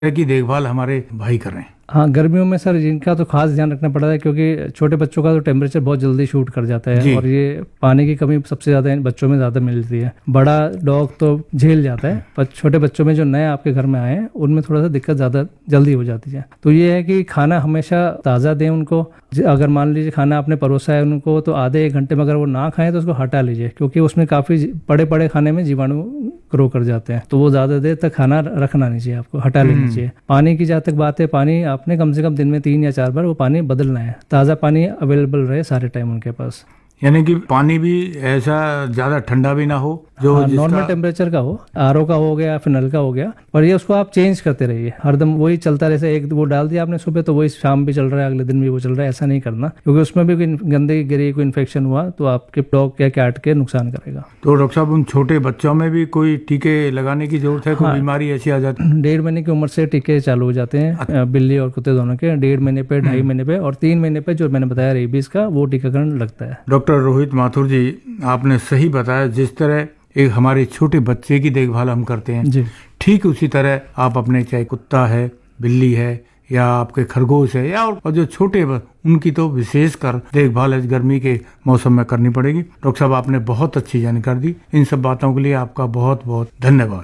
की देखभाल हमारे भाई कर रहे हैं? हाँ, गर्मियों में सर इनका तो खास ध्यान रखना पड़ता है, क्योंकि छोटे बच्चों का तो टेम्परेचर बहुत जल्दी शूट कर जाता है जी। और ये पानी की कमी सबसे ज़्यादा इन बच्चों में ज़्यादा मिलती है। बड़ा डॉग तो झेल जाता है, पर छोटे बच्चों में जो नए आपके घर में आए हैं उनमें थोड़ा सा दिक्कत ज़्यादा जल्दी हो जाती है। तो ये है कि खाना हमेशा ताज़ा दें उनको। अगर मान लीजिए खाना आपने परोसा है उनको, तो आधे 1 घंटे में अगर वो ना खाएं तो उसको हटा लीजिए, क्योंकि उसमें काफ़ी बड़े बड़े खाने में जीवाणु ग्रो कर जाते हैं, तो वो ज़्यादा देर तक खाना रखना नहीं चाहिए, आपको हटा लेना चाहिए। पानी की जहाँ तक बात है, पानी आपने कम से कम दिन में 3 या 4 बार वो पानी बदलना है, ताज़ा पानी अवेलेबल रहे सारे टाइम उनके पास। यानी कि पानी भी ऐसा ज्यादा ठंडा भी ना हो, जो हाँ, जिसका नॉर्मल टेम्परेचर का हो, आरओ का हो गया फिर नल का हो गया, और ये उसको आप चेंज करते रहिए हरदम, वही चलता रहे। जैसे एक वो डाल दिया आपने सुबह, तो वही शाम भी चल रहा है, अगले दिन भी वो चल रहा है, ऐसा नहीं करना, क्योंकि उसमें भी कोई गंदगी गिरी, कोई इन्फेक्शन हुआ तो आपके डॉग या कैट के नुकसान करेगा। तो डॉक्टर साहब, उन छोटे बच्चों में भी कोई टीके लगाने की जरूरत है? कोई हाँ, बीमारी ऐसी आ जाती है? 1.5 महीने की उम्र से टीके चालू हो जाते हैं, बिल्ली और कुत्ते दोनों के। 1.5 महीने पे, 2.5 महीने पे और 3 महीने पे जो मैंने बताया रेबीज का, वो टीकाकरण लगता है। डॉक्टर रोहित माथुर जी, आपने सही बताया। जिस तरह एक हमारे छोटे बच्चे की देखभाल हम करते हैं, जी, ठीक उसी तरह आप अपने, चाहे कुत्ता है, बिल्ली है, या आपके खरगोश है, या और जो छोटे उनकी तो विशेष कर देखभाल इस गर्मी के मौसम में करनी पड़ेगी। डॉक्टर साहब, आपने बहुत अच्छी जानकारी दी। इन सब बातों के लिए आपका बहुत बहुत धन्यवाद।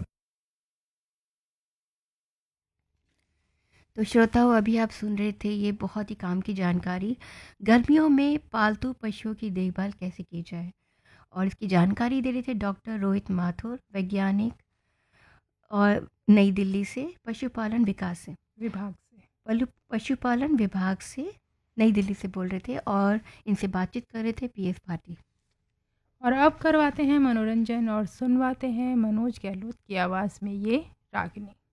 तो श्रोताओं, अभी आप सुन रहे थे ये बहुत ही काम की जानकारी, गर्मियों में पालतू पशुओं की देखभाल कैसे की जाए। और इसकी जानकारी दे रहे थे डॉक्टर रोहित माथुर, वैज्ञानिक, और नई दिल्ली से पशुपालन विकास से विभाग से। पशुपालन विभाग से नई दिल्ली से बोल रहे थे, और इनसे बातचीत कर रहे थे पीएस भाटी। और अब करवाते हैं मनोरंजन और सुनवाते हैं मनोज गहलोत की आवाज़ में ये रागिनी।